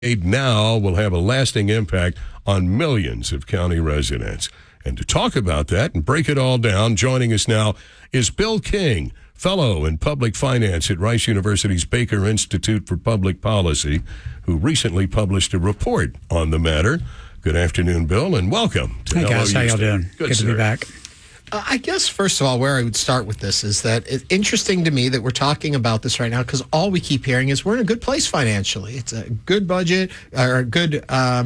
now will have a lasting impact on millions of county residents. And to talk about that and break it all down, joining us now is Bill King, fellow in public finance at Rice University's Baker Institute for Public Policy, who recently published a report on the matter. Good afternoon, Bill, and welcome to Hey, guys. How y'all doing? Good to be back. I guess, first of all, where I would start with this is that it's interesting to me that we're talking about this right now because all we keep hearing is we're in a good place financially. It's a good budget or a good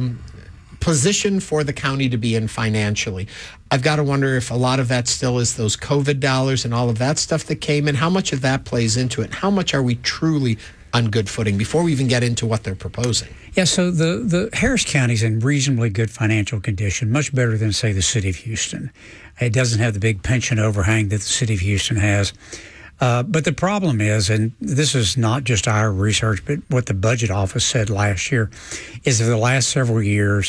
position for the county to be in financially. I've got to wonder if a lot of that still is those COVID dollars and all of that stuff that came in. How much of that plays into it? How much are we truly on good footing before we even get into what they're proposing? Yeah, so the Harris County's in reasonably good financial condition, much better than, say, the city of Houston. It doesn't have the big pension overhang that the city of Houston has. But the problem is, and this is not just our research, but what the budget office said last year, is that the last several years,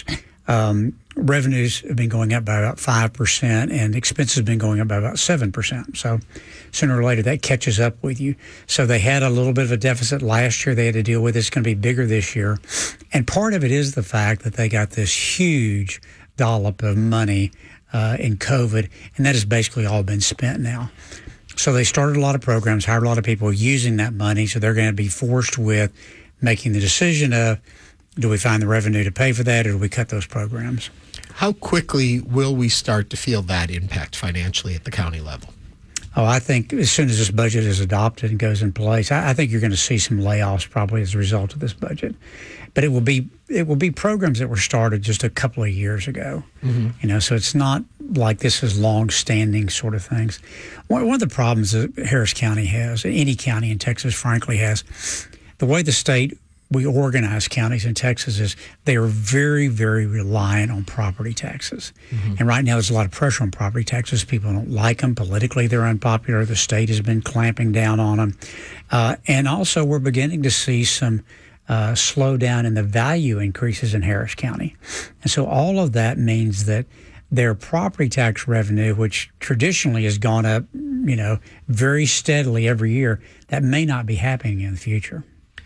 revenues have been going up by about 5% and expenses have been going up by about 7%. So sooner or later that catches up with you. So they had a little bit of a deficit last year they had to deal with. It's going to be bigger this year. And part of it is the fact that they got this huge dollop of money in COVID, and that has basically all been spent now. So they started a lot of programs, hired a lot of people using that money, so they're going to be forced with making the decision of, do we find the revenue to pay for that, or do we cut those programs? How quickly will we start to feel that impact financially at the county level? Oh, I think as soon as this budget is adopted and goes in place, I think you're going to see some layoffs probably as a result of this budget. But it will be programs that were started just a couple of years ago. Mm-hmm. So it's not like this is long-standing sort of things. One of the problems that Harris County has, any county in Texas, frankly, has, the way the state we organize counties in Texas is they are very, very reliant on property taxes. Mm-hmm. And right now there's a lot of pressure on property taxes. People don't like them. Politically, they're unpopular. The state has been clamping down on them. And also we're beginning to see some slowdown in the value increases in Harris County. And so all of that means that their property tax revenue, which traditionally has gone up, very steadily every year, that may not be happening in the future.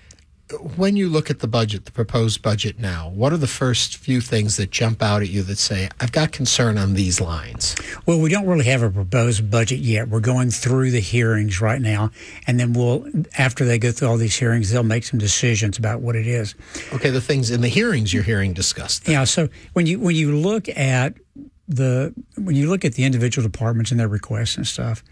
When you look at the budget, the proposed budget now, what are the first few things that jump out at you that say, I've got concern on these lines? Well, we don't really have a proposed budget yet. We're going through the hearings right now, and then after they go through all these hearings, they'll make some decisions about what it is. Okay, the things in the hearings you're hearing discussed. Then. Yeah, so when you look at the individual departments and their requests and stuff,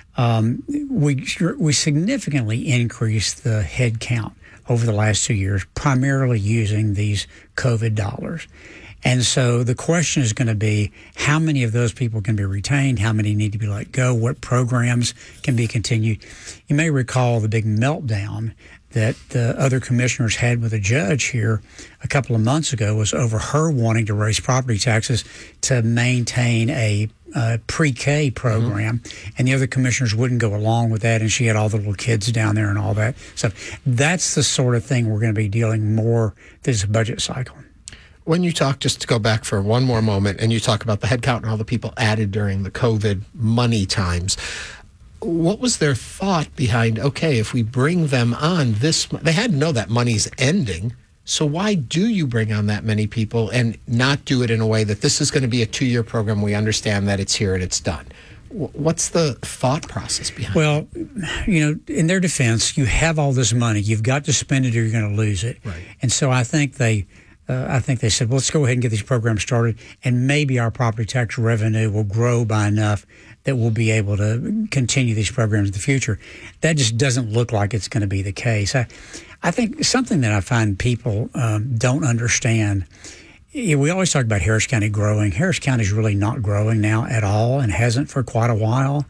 we significantly increased the head count over the last 2 years, primarily using these COVID dollars. And so the question is going to be, how many of those people can be retained? How many need to be let go? What programs can be continued? You may recall the big meltdown that the other commissioners had with a judge here a couple of months ago was over her wanting to raise property taxes to maintain a pre-K program, mm-hmm. and the other commissioners wouldn't go along with that, and she had all the little kids down there and all that. So that's the sort of thing we're going to be dealing more this budget cycle. When you talk, just to go back for one more moment, and you talk about the headcount and all the people added during the COVID money times, what was their thought behind, okay, if we bring them on, they had to know that money's ending. So why do you bring on that many people and not do it in a way that this is going to be a 2-year program? We understand that it's here and it's done. What's the thought process behind it? Well, in their defense, you have all this money. You've got to spend it or you're going to lose it. Right. And so I think they said, well, let's go ahead and get these programs started, and maybe our property tax revenue will grow by enough that we'll be able to continue these programs in the future. That just doesn't look like it's going to be the case. I think something that I find people don't understand, we always talk about Harris County growing. Harris County is really not growing now at all and hasn't for quite a while.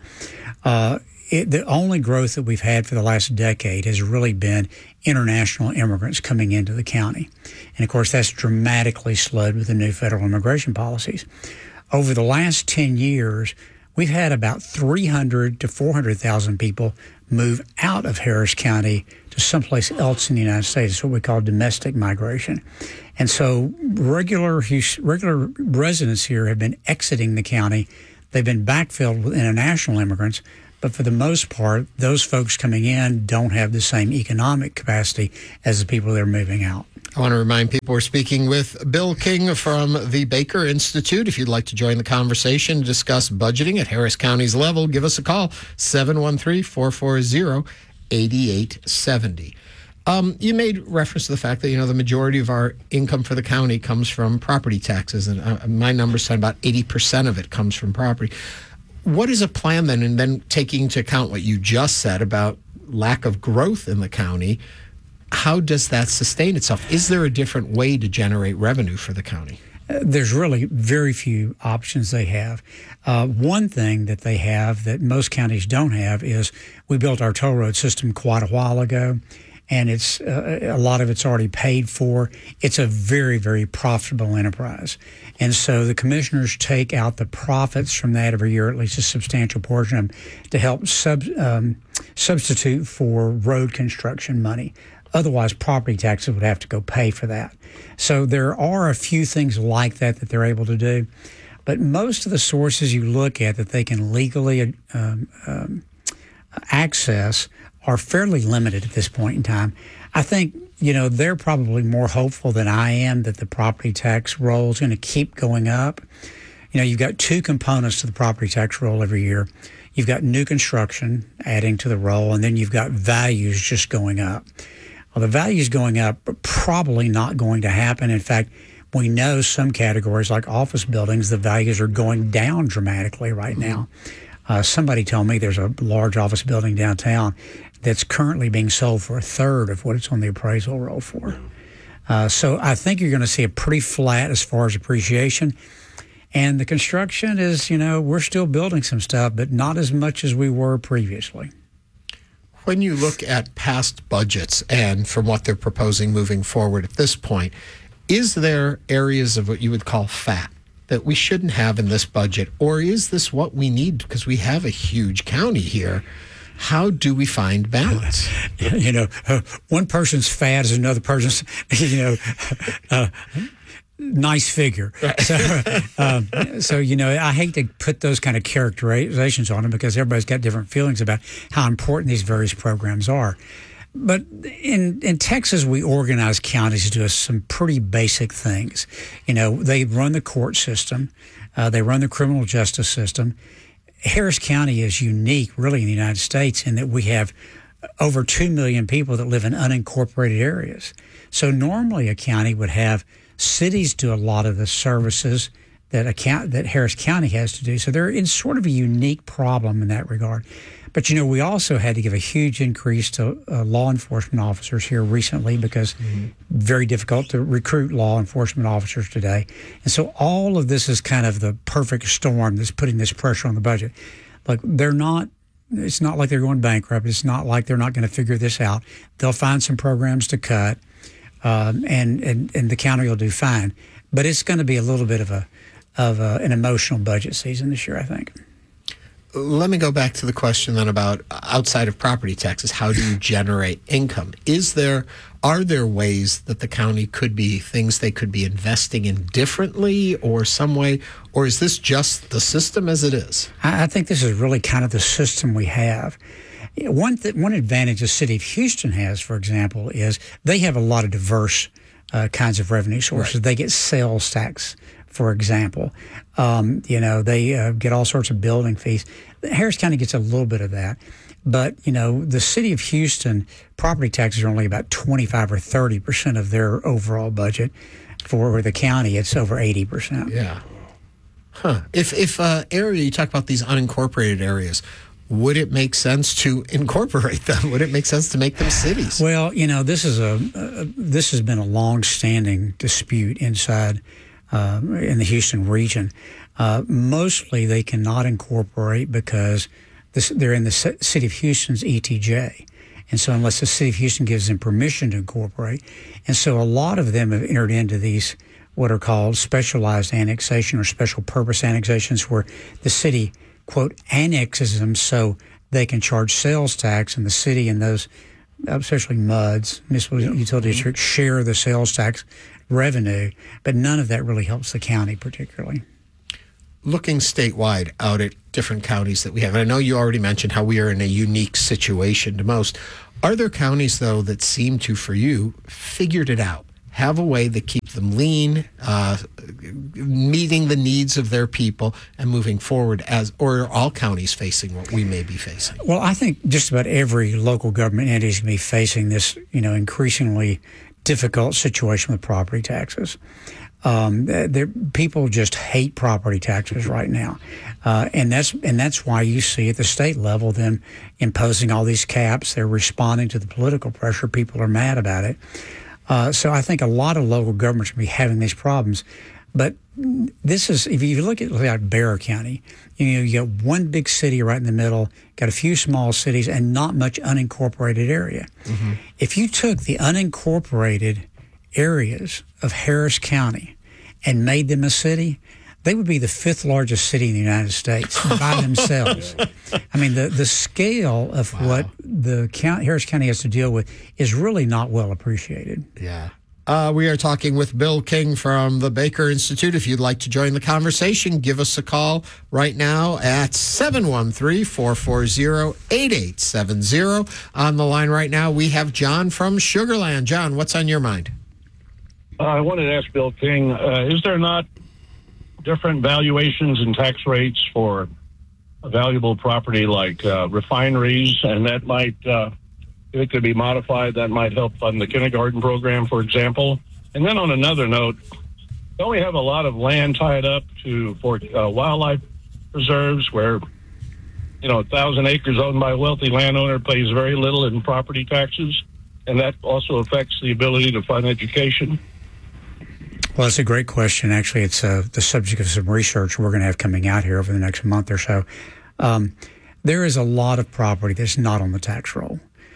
The only growth that we've had for the last decade has really been international immigrants coming into the county. And, of course, that's dramatically slowed with the new federal immigration policies. Over the last 10 years, we've had about 300 to 400,000 people move out of Harris County to someplace else in the United States. It's what we call domestic migration. And so regular residents here have been exiting the county. They've been backfilled with international immigrants. But for the most part, those folks coming in don't have the same economic capacity as the people that are moving out. I want to remind people we're speaking with Bill King from the Baker Institute. If you'd like to join the conversation and discuss budgeting at Harris County's level, give us a call, 713-440-8870. You made reference to the fact that, the majority of our income for the county comes from property taxes, and my numbers say about 80% of it comes from property. What is a plan then, and then taking into account what you just said about lack of growth in the county, how does that sustain itself? Is there a different way to generate revenue for the county? There's really very few options they have. One thing that they have that most counties don't have is we built our toll road system quite a while ago, and it's a lot of it's already paid for. It's a very, very profitable enterprise. And so the commissioners take out the profits from that every year, at least a substantial portion of them, to help substitute for road construction money. Otherwise, property taxes would have to go pay for that. So there are a few things like that they're able to do. But most of the sources you look at that they can legally access are fairly limited at this point in time. I think, they're probably more hopeful than I am that the property tax roll is going to keep going up. You've got two components to the property tax roll every year. You've got new construction adding to the roll, and then you've got values just going up. Well, the values going up are probably not going to happen. In fact, we know some categories like office buildings, the values are going down dramatically right now. Somebody told me there's a large office building downtown that's currently being sold for a third of what it's on the appraisal roll for. So I think you're going to see a pretty flat as far as appreciation. And the construction is, we're still building some stuff, but not as much as we were previously. When you look at past budgets and from what they're proposing moving forward at this point, is there areas of what you would call fat that we shouldn't have in this budget? Or is this what we need because we have a huge county here? How do we find balance? One person's fat is another person's, nice figure. Right. So I hate to put those kind of characterizations on them because everybody's got different feelings about how important these various programs are. But in Texas, we organize counties to do some pretty basic things. They run the court system. They run the criminal justice system. Harris County is unique, really, in the United States in that we have over 2 million people that live in unincorporated areas. So normally a county would have cities do a lot of the services that Harris County has to do. So they're in sort of a unique problem in that regard. But, we also had to give a huge increase to law enforcement officers here recently because very difficult to recruit law enforcement officers today. And so all of this is kind of the perfect storm that's putting this pressure on the budget. Like it's not like they're going bankrupt. It's not like they're not going to figure this out. They'll find some programs to cut. And the county will do fine, but it's going to be a little bit of an emotional budget season this year, I think. Let me go back to the question then about outside of property taxes. How do you generate income? Are there ways that the county things they could be investing in differently or some way, or is this just the system as it is? I think this is really kind of the system we have. One advantage the city of Houston has, for example, is they have a lot of diverse kinds of revenue sources. Right. They get sales tax, for example. They get all sorts of building fees. Harris County gets a little bit of that. But, the city of Houston, property taxes are only about 25 or 30% of their overall budget. For the county, it's over 80%. Yeah. Huh. If area, you talk about these unincorporated areas, would it make sense to incorporate them? Would it make sense to make them cities? Well, this has been a long-standing dispute inside in the Houston region. Mostly, they cannot incorporate because they're in the city of Houston's ETJ, and so unless the city of Houston gives them permission to incorporate, and so a lot of them have entered into these what are called specialized annexation or special purpose annexations, where the city, quote, annexes them so they can charge sales tax, and the city and those, especially MUDs, municipal utility districts, share the sales tax revenue, but none of that really helps the county particularly. Looking statewide out at different counties that we have, and I know you already mentioned how we are in a unique situation to most. Are there counties, though, that seem to, for you, figured it out? have a way that keeps them lean, meeting the needs of their people, and moving forward or are all counties facing what we may be facing? Well, I think just about every local government entity is going to be facing this, increasingly difficult situation with property taxes. People just hate property taxes right now, and that's why you see at the state level them imposing all these caps. They're responding to the political pressure. People are mad about it. So I think a lot of local governments will be having these problems. But this is, if you look at like Bexar County, you got one big city right in the middle, got a few small cities, and not much unincorporated area. Mm-hmm. If you took the unincorporated areas of Harris County and made them a city, they would be the 5th largest city in the United States by themselves. I mean, the scale of what Harris County has to deal with is really not well appreciated. Yeah. We are talking with Bill King from the Baker Institute. If you'd like to join the conversation, give us a call right now at 713-440-8870. On the line right now, we have John from Sugar Land. John, what's on your mind? I wanted to ask Bill King, is there not different valuations and tax rates for a valuable property like refineries, and that might... if it could be modified, that might help fund the kindergarten program, for example. And then on another note, don't we have a lot of land tied up for wildlife preserves where, 1,000 acres owned by a wealthy landowner pays very little in property taxes, and that also affects the ability to fund education? Well, that's a great question. Actually, it's the subject of some research we're going to have coming out here over the next month or so. There is a lot of property that's not on the tax roll.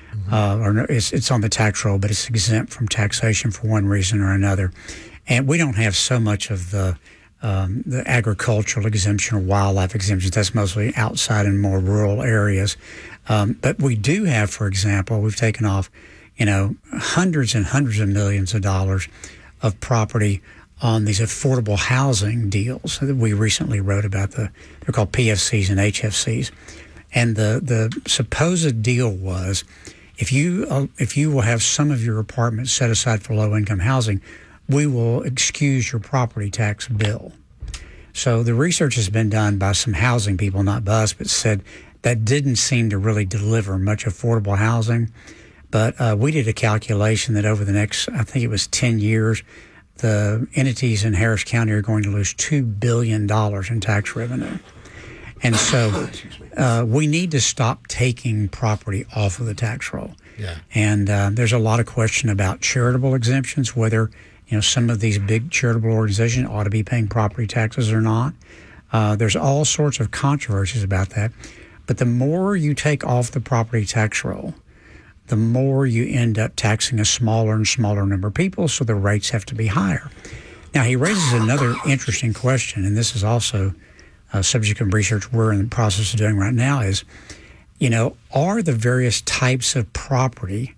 It's on the tax roll, but it's exempt from taxation for one reason or another. And we don't have so much of the agricultural exemption or wildlife exemptions. That's mostly outside in more rural areas. But we do have, for example, we've taken off, hundreds and hundreds of millions of dollars of property on these affordable housing deals that we recently wrote about. They're called PFCs and HFCs. And the supposed deal was, if you will have some of your apartments set aside for low-income housing, we will excuse your property tax bill. So the research has been done by some housing people, not by us, but said that didn't seem to really deliver much affordable housing. But we did a calculation that over the next, I think it was 10 years, the entities in Harris County are going to lose $2 billion in tax revenue. And so we need to stop taking property off of the tax roll. Yeah. And there's a lot of question about charitable exemptions, whether some of these big charitable organizations ought to be paying property taxes or not. There's all sorts of controversies about that. But the more you take off the property tax roll, the more you end up taxing a smaller and smaller number of people, so the rates have to be higher. Now, he raises another interesting question, and this is also subject of research we're in the process of doing right now is, are the various types of property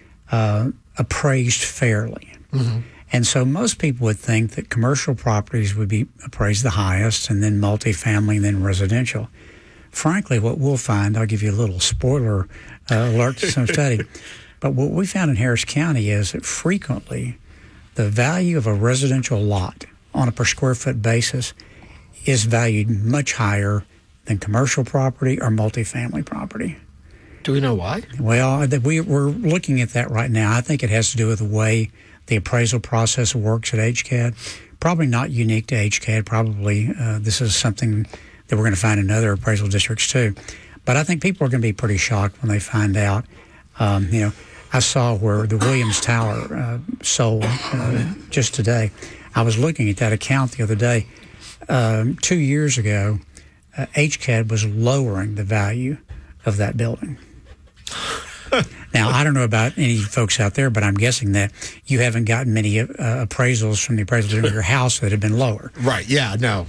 appraised fairly? Mm-hmm. And so most people would think that commercial properties would be appraised the highest, and then multifamily, and then residential. Frankly, what we'll find, I'll give you a little spoiler alert to some study, but what we found in Harris County is that frequently the value of a residential lot on a per square foot basis is valued much higher than commercial property or multifamily property. Do we know why? Well, we're looking at that right now. I think it has to do with the way the appraisal process works at HCAD. Probably not unique to HCAD. Probably this is something that we're going to find in other appraisal districts too. But I think people are going to be pretty shocked when they find out. I saw where the Williams Tower sold just today. I was looking at that account the other day. 2 years ago, HCAD was lowering the value of that building. Now, I don't know about any folks out there, but I'm guessing that you haven't gotten many appraisals from the appraisals in your house that have been lower. Right, yeah, no.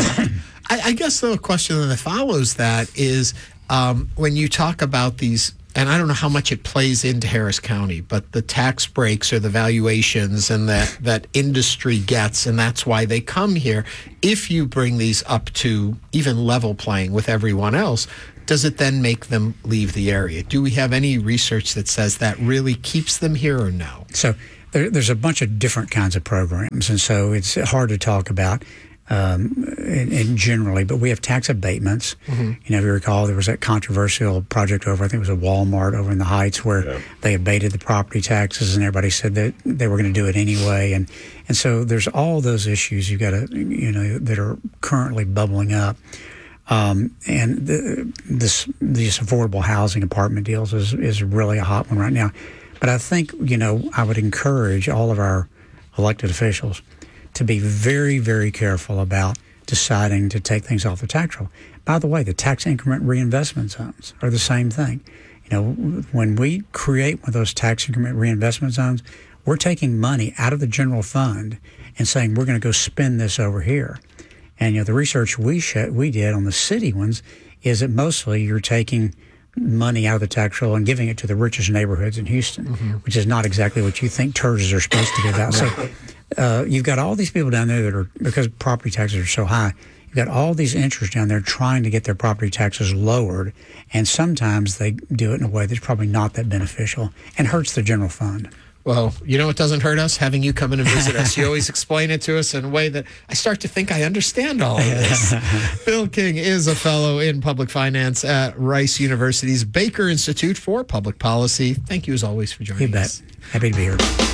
I guess the question that follows that is when you talk about these, and I don't know how much it plays into Harris County, but the tax breaks or the valuations and that industry gets, and that's why they come here. If you bring these up to even level playing with everyone else, does it then make them leave the area? Do we have any research that says that really keeps them here or no? So there's a bunch of different kinds of programs, and so it's hard to talk about in generally. But we have tax abatements. You know, if you recall, there was that controversial project over, I think it was a Walmart over in the Heights, where they abated the property taxes, and everybody said that they were going to do it anyway. And so there's all those issues you've got to, you know, that are currently bubbling up. And these affordable housing apartment deals is really a hot one right now. But I think, you know, I would encourage all of our elected officials to be very, very careful about deciding to take things off the tax roll. By the way, the tax increment reinvestment zones are the same thing. You know, when we create one of those tax increment reinvestment zones, we're taking money out of the general fund and saying we're going to go spend this over here. And, you know, the research we did on the city ones is that mostly you're taking money out of the tax roll and giving it to the richest neighborhoods in Houston, which is not exactly what you think TERS are supposed to be about. So you've got all these people down there that are, because property taxes are so high, you've got all these interests down there trying to get their property taxes lowered, and sometimes they do it in a way that's probably not that beneficial and hurts the general fund. Well, you know what doesn't hurt us? Having you come in and visit us. You always explain it to us in a way that I start to think I understand all of this. Bill King is a fellow in public finance at Rice University's Baker Institute for Public Policy. Thank you, as always, for joining us. You bet. Happy to be here.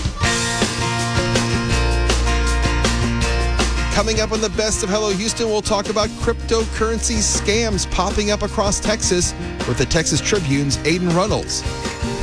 Coming up on the Best of Hello Houston, we'll talk about cryptocurrency scams popping up across Texas with the Texas Tribune's Aiden Runnels.